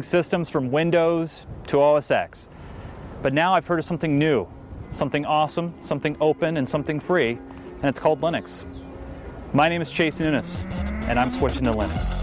systems from Windows to OS X. But now I've heard of something new, something awesome, something open, and something free, and it's called Linux. My name is Chase Nunes, and I'm switching to Linux.